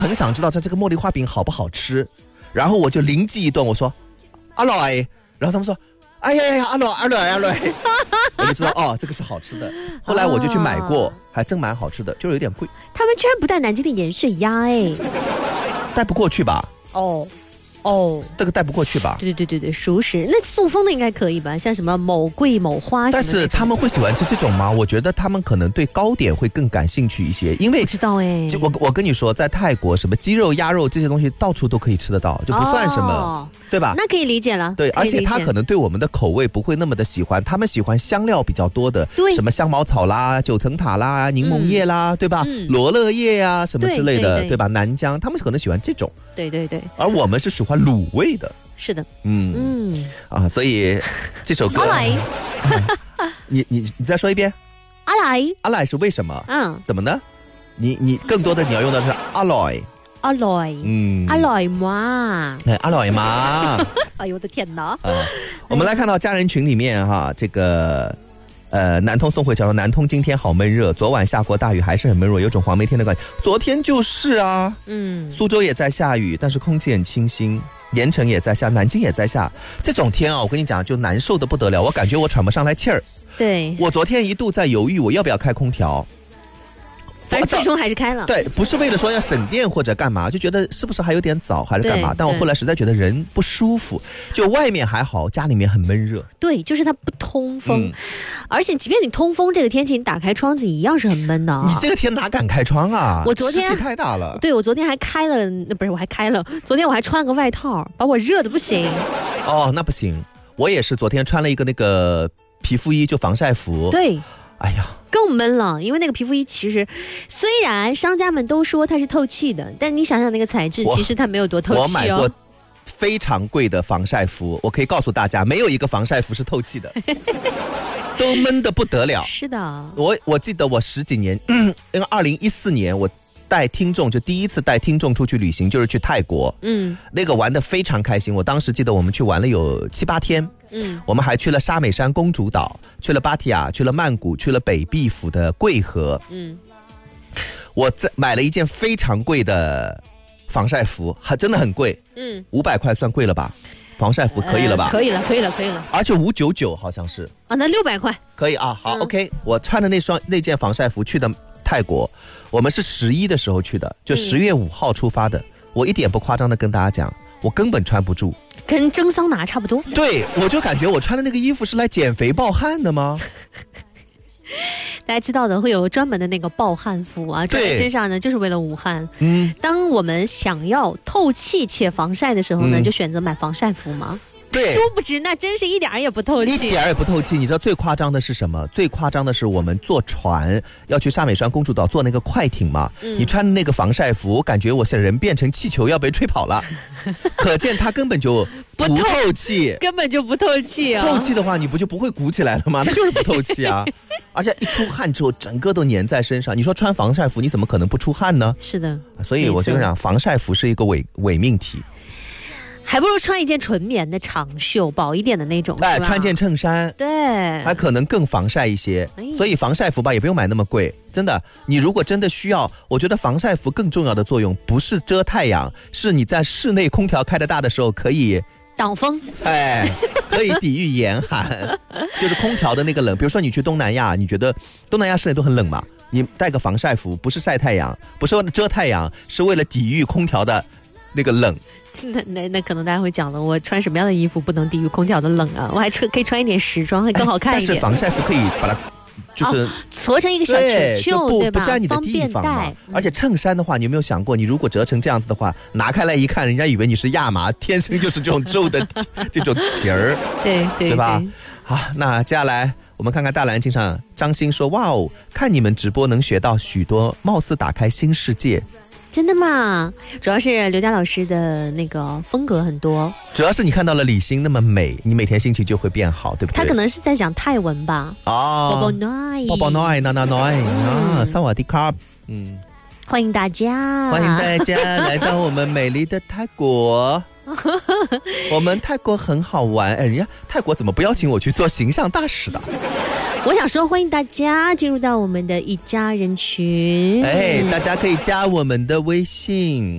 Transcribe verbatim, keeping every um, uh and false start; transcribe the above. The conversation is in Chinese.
很想知道这这个茉莉花饼好不好吃，然后我就灵机一动，我说阿老哎，然后他们说哎呀呀阿老阿老阿老，我就知道哦这个是好吃的。后来我就去买过，哦、还真蛮好吃的，就是有点贵。 他们居然不带南京的盐水鸭哎， 带不过去吧？ 哦。哦， 这个带不过去吧？ 对对对对对，熟食那塑封的应该可以吧？像什么某桂某花， 但是他们会喜欢吃这种吗？我觉得他们可能对糕点会更感兴趣一些，因为不知道哎。 就我我跟你说，在泰国什么鸡肉、鸭肉这些东西到处都可以吃得到，就不算什么，哦、对吧？ 那可以理解了。 对，而且他可能对我们的口味不会那么的喜欢，他们喜欢香料比较多的， 对， 什么香茅草啦、九层塔啦、柠檬叶啦，嗯、对吧？嗯、罗勒叶呀、啊、什么之类的， 对, 对, 对, 对吧？南姜，他们可能喜欢这种。 对对对。 而我们是喜欢卤味的。 是的， 嗯嗯啊，所以这首歌， 阿来， 你你你再说一遍， 阿来， 阿来是为什么？ 嗯， 怎么呢？你你更多的你要用的是阿来， 阿来，嗯，阿来嘛， 哎，阿来嘛， 哎呦我的天哪！ 啊，我们来看到家人群里面哈，这个。呃，南通宋慧乔说，南通今天好闷热，昨晚下过大雨，还是很闷热，有种黄梅天的感觉。昨天就是啊，嗯，苏州也在下雨，但是空气很清新，盐城也在下，南京也在下。这种天啊，我跟你讲，就难受的不得了，我感觉我喘不上来气儿。 对， 我昨天一度在犹豫，我要不要开空调。 反正最终还是开了。 对，不是为了说要省电或者干嘛，就觉得是不是还有点早，还是干嘛？但我后来实在觉得人不舒服，就外面还好，家里面很闷热。 对，就是它不通风，嗯、而且即便你通风，这个天气你打开窗子一样是很闷的、啊。 你这个天哪敢开窗啊？ 我昨天湿气太大了。 对，我昨天还开了，不是我还开了，昨天我还穿了个外套，把我热的不行。 哦，那不行，我也是昨天穿了一个那个皮肤衣，就防晒服。 对。 哎呀， 更闷了，因为那个皮肤衣其实虽然商家们都说它是透气的，但你想想那个材质，其实它没有多透气哦。 我买过非常贵的防晒服，我可以告诉大家，没有一个防晒服是透气的，都闷得不得了。 是的， 我我记得我十几年，嗯，因为二零一四年我带听众就第一次带听众出去旅行，就是去泰国，嗯，那个玩得非常开心。我当时记得我们去玩了有七八天。嗯，我们还去了沙美山公主岛，去了芭提雅，去了曼谷，去了北壁府的桂河。嗯，我在买了一件非常贵的防晒服，还真的很贵。嗯，五百块算贵了吧？防晒服可以了吧？ 呃、可以了，可以了，可以了。 而且五九九好像是啊，那六百块可以啊。好、嗯、，OK， 我穿的那双那件防晒服去的泰国，我们是十一的时候去的，就十月五号出发的。嗯、我一点不夸张的跟大家讲。我根本穿不住， 跟蒸桑拿差不多。 对，我就感觉我穿的那个衣服是来减肥暴汗的吗？ 大家知道的，会有专门的那个暴汗服啊，穿在身上呢，就是为了捂汗。嗯，当我们想要透气且防晒的时候呢，嗯、就选择买防晒服嘛。 对， 殊不知那真是一点也不透气， 一点也不透气。你知道最夸张的是什么？最夸张的是我们坐船要去沙美川公主岛坐那个快艇嘛，嗯、你穿的那个防晒服，我感觉我是人变成气球要被吹跑了，可见它根本就不透气， 根本就不透气啊！ 透气的话，你不就不会鼓起来了吗？那就是不透气啊！而且一出汗之后，整个都粘在身上。你说穿防晒服，你怎么可能不出汗呢？ 是的， 所以我就讲，防晒服是一个伪伪命题。 还不如穿一件纯棉的长袖，薄一点的那种。 哎，穿件衬衫， 对， 还可能更防晒一些。哎、所以防晒服吧，也不用买那么贵。真的，你如果真的需要，我觉得防晒服更重要的作用不是遮太阳，是你在室内空调开得大的时候可以挡风， 哎，可以抵御严寒，就是空调的那个冷。比如说你去东南亚，你觉得东南亚室内都很冷嘛？你带个防晒服，不是晒太阳，不是为了遮太阳，是为了抵御空调的那个冷。 那那那可能大家会讲了，我穿什么样的衣服不能抵御空调的冷啊？我还穿可以穿一点时装，会更好看一点。 但是防晒服可以把它就是、哦、 搓成一个小球球， 对, 对吧？ 不占你的地方嘛。嗯、而且衬衫的话，你有没有想过，你如果折成这样子的话，拿开来一看，人家以为你是亚麻，天生就是这种皱的这种皮儿， 对对对吧？好，那接下来我们看看大蓝镜上，张欣说：“哇哦，看你们直播能学到许多，貌似打开新世界。” 真的吗？主要是刘佳老师的那个风格很多， 主要是你看到了李欣那么美，你每天心情就会变好，对不对？ 他可能是在讲泰文吧。 哦， 宝宝奈， 宝宝奈，娜娜奈啊，萨瓦迪卡，嗯， 欢迎大家， 欢迎大家来到我们美丽的泰国。我们泰国很好玩，哎，人家泰国怎么不邀请我去做形象大使的？ 我想说，欢迎大家进入到我们的一家人群。 哎，大家可以加我们的微信。